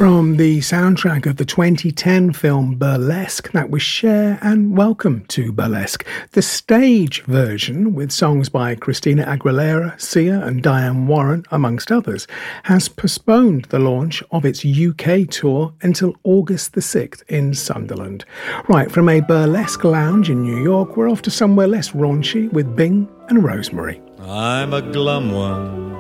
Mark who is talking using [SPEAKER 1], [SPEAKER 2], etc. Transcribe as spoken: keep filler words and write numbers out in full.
[SPEAKER 1] From the soundtrack of the twenty ten film Burlesque, that was Cher and Welcome to Burlesque. The stage version, with songs by Christina Aguilera, Sia and Diane Warren, amongst others, has postponed the launch of its U K tour until August the sixth in Sunderland. Right, from a burlesque lounge in New York, we're off to somewhere less raunchy with Bing and Rosemary.
[SPEAKER 2] I'm a glum one,